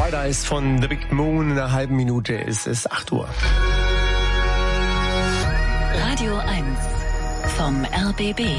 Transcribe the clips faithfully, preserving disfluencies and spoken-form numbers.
White Eyes von The Big Moon. In einer halben Minute ist es acht Uhr. Radio eins vom R B B.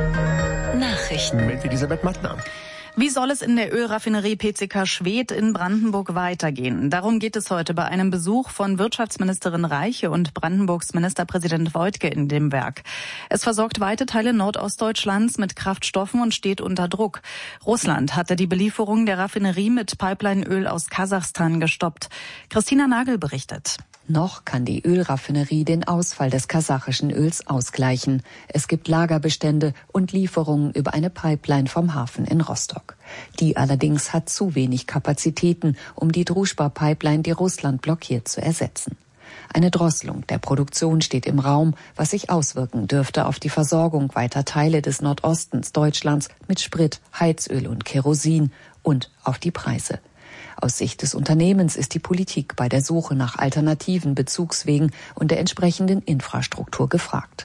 Nachrichten mit Elisabeth Mattner. Wie soll es in der Ölraffinerie P C K Schwedt in Brandenburg weitergehen? Darum geht es heute bei einem Besuch von Wirtschaftsministerin Reiche und Brandenburgs Ministerpräsident Woidke in dem Werk. Es versorgt weite Teile Nordostdeutschlands mit Kraftstoffen und steht unter Druck. Russland hatte die Belieferung der Raffinerie mit Pipelineöl aus Kasachstan gestoppt. Christina Nagel berichtet. Noch kann die Ölraffinerie den Ausfall des kasachischen Öls ausgleichen. Es gibt Lagerbestände und Lieferungen über eine Pipeline vom Hafen in Rostock. Die allerdings hat zu wenig Kapazitäten, um die Druschba-Pipeline, die Russland blockiert, zu ersetzen. Eine Drosselung der Produktion steht im Raum, was sich auswirken dürfte auf die Versorgung weiter Teile des Nordostens Deutschlands mit Sprit, Heizöl und Kerosin und auf die Preise. Aus Sicht des Unternehmens ist die Politik bei der Suche nach alternativen Bezugswegen und der entsprechenden Infrastruktur gefragt.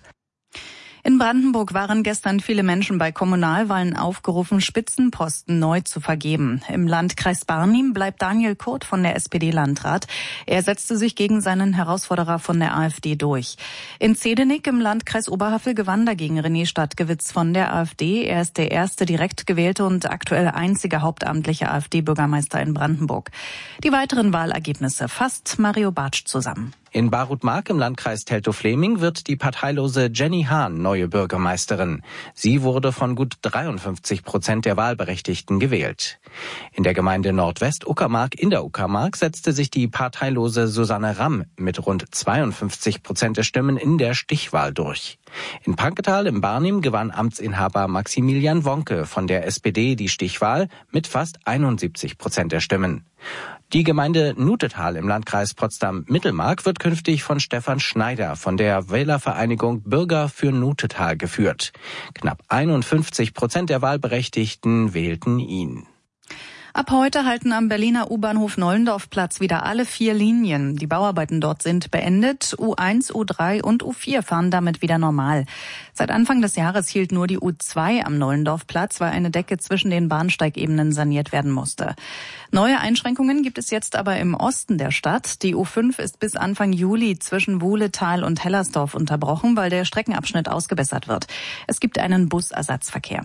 In Brandenburg waren gestern viele Menschen bei Kommunalwahlen aufgerufen, Spitzenposten neu zu vergeben. Im Landkreis Barnim bleibt Daniel Kurt von der S P D Landrat. Er setzte sich gegen seinen Herausforderer von der AfD durch. In Zehdenick im Landkreis Oberhavel gewann dagegen René Stadtgewitz von der AfD. Er ist der erste direkt gewählte und aktuell einzige hauptamtliche AfD-Bürgermeister in Brandenburg. Die weiteren Wahlergebnisse fasst Mario Bartsch zusammen. In Barut-Mark im Landkreis Teltow-Fleming wird die parteilose Jenny Hahn neue Bürgermeisterin. Sie wurde von gut dreiundfünfzig Prozent der Wahlberechtigten gewählt. In der Gemeinde Nordwest-Uckermark in der Uckermark setzte sich die parteilose Susanne Ramm mit rund zweiundfünfzig Prozent der Stimmen in der Stichwahl durch. In Panketal im Barnim gewann Amtsinhaber Maximilian Wonke von der S P D die Stichwahl mit fast einundsiebzig Prozent der Stimmen. Die Gemeinde Nutetal im Landkreis Potsdam-Mittelmark wird künftig von Stefan Schneider von der Wählervereinigung Bürger für Nutetal geführt. Knapp einundfünfzig Prozent der Wahlberechtigten wählten ihn. Ab heute halten am Berliner U-Bahnhof Nollendorfplatz wieder alle vier Linien. Die Bauarbeiten dort sind beendet. U eins, U drei und U vier fahren damit wieder normal. Seit Anfang des Jahres hielt nur die U zwei am Nollendorfplatz, weil eine Decke zwischen den Bahnsteigebenen saniert werden musste. Neue Einschränkungen gibt es jetzt aber im Osten der Stadt. Die U fünf ist bis Anfang Juli zwischen Wuhletal und Hellersdorf unterbrochen, weil der Streckenabschnitt ausgebessert wird. Es gibt einen Busersatzverkehr.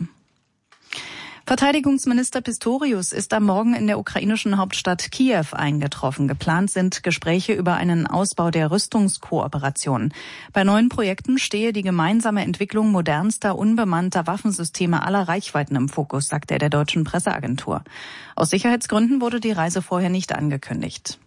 Verteidigungsminister Pistorius ist am Morgen in der ukrainischen Hauptstadt Kiew eingetroffen. Geplant sind Gespräche über einen Ausbau der Rüstungskooperation. Bei neuen Projekten stehe die gemeinsame Entwicklung modernster, unbemannter Waffensysteme aller Reichweiten im Fokus, sagte er der deutschen Presseagentur. Aus Sicherheitsgründen wurde die Reise vorher nicht angekündigt.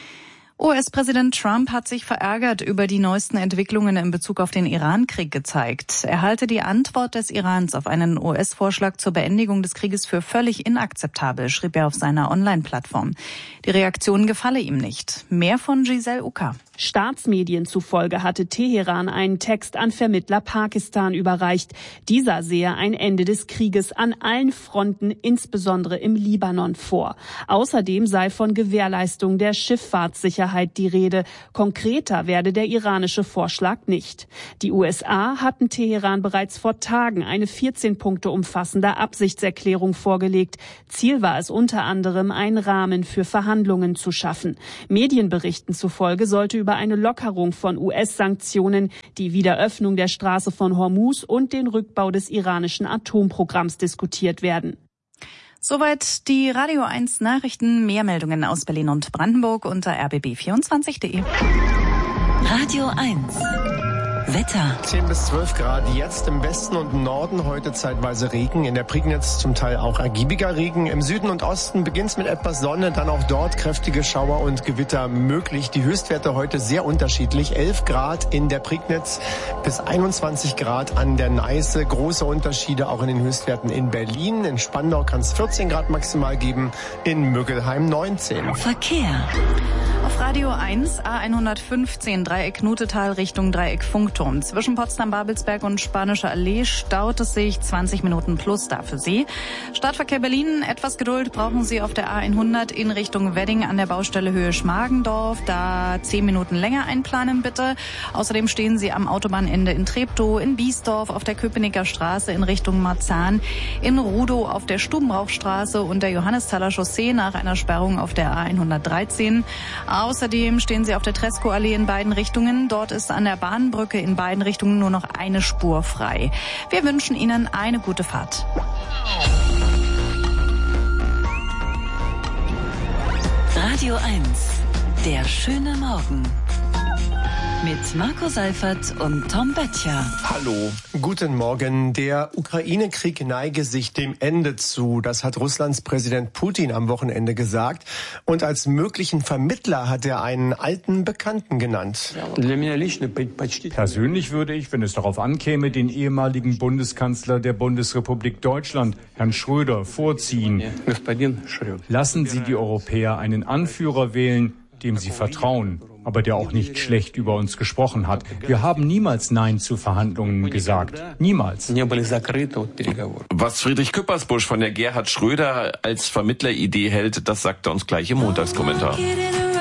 U S-Präsident Trump hat sich verärgert über die neuesten Entwicklungen in Bezug auf den Iran-Krieg gezeigt. Er halte die Antwort des Irans auf einen U S-Vorschlag zur Beendigung des Krieges für völlig inakzeptabel, schrieb er auf seiner Online-Plattform. Die Reaktion gefalle ihm nicht. Mehr von Giselle Ucker. Staatsmedien zufolge hatte Teheran einen Text an Vermittler Pakistan überreicht. Dieser sehe ein Ende des Krieges an allen Fronten, insbesondere im Libanon, vor. Außerdem sei von Gewährleistung der Schifffahrtssicherheit die Rede. Konkreter werde der iranische Vorschlag nicht. Die U S A hatten Teheran bereits vor Tagen eine vierzehn Punkte umfassende Absichtserklärung vorgelegt. Ziel war es unter anderem, einen Rahmen für Verhandlungen zu schaffen. Medienberichten zufolge sollte über eine Lockerung von U S-Sanktionen, die Wiederöffnung der Straße von Hormuz und den Rückbau des iranischen Atomprogramms diskutiert werden. Soweit die Radio eins Nachrichten. Mehr Meldungen aus Berlin und Brandenburg unter r b b vierundzwanzig punkt de. Radio eins. Wetter. zehn bis zwölf Grad jetzt im Westen und Norden, heute zeitweise Regen. In der Prignitz zum Teil auch ergiebiger Regen. Im Süden und Osten beginnt es mit etwas Sonne, dann auch dort kräftige Schauer und Gewitter möglich. Die Höchstwerte heute sehr unterschiedlich. elf Grad in der Prignitz bis einundzwanzig Grad an der Neiße. Große Unterschiede auch in den Höchstwerten in Berlin. In Spandau kann es vierzehn Grad maximal geben, in Müggelheim neunzehn. Verkehr. Auf Radio eins A hundertfünfzehn Dreieck Nutetal Richtung Dreieck Funkturm Leuchtturm. Zwischen Potsdam-Babelsberg und Spanische Allee staut es sich zwanzig Minuten plus da für Sie. Stadtverkehr Berlin, etwas Geduld brauchen Sie auf der A hundert in Richtung Wedding an der Baustelle Höhe Schmargendorf. Da zehn Minuten länger einplanen bitte. Außerdem stehen Sie am Autobahnende in Treptow, in Biesdorf, auf der Köpenicker Straße in Richtung Marzahn, in Rudow auf der Stubenrauchstraße und der Johannesthaler Chaussee nach einer Sperrung auf der A hundertdreizehn. Außerdem stehen Sie auf der Tresco-Allee in beiden Richtungen. Dort ist an der Bahnbrücke in beiden Richtungen nur noch eine Spur frei. Wir wünschen Ihnen eine gute Fahrt. Radio eins, der schöne Morgen. Mit Marco Seifert und Tom Böttcher. Hallo. Guten Morgen. Der Ukraine-Krieg neige sich dem Ende zu. Das hat Russlands Präsident Putin am Wochenende gesagt. Und als möglichen Vermittler hat er einen alten Bekannten genannt. Persönlich würde ich, wenn es darauf ankäme, den ehemaligen Bundeskanzler der Bundesrepublik Deutschland, Herrn Schröder, vorziehen. Lassen Sie die Europäer einen Anführer wählen, dem sie vertrauen, aber der auch nicht schlecht über uns gesprochen hat. Wir haben niemals Nein zu Verhandlungen gesagt. Niemals. Was Friedrich Küppersbusch von der Gerhard Schröder als Vermittleridee hält, das sagt er uns gleich im Montagskommentar.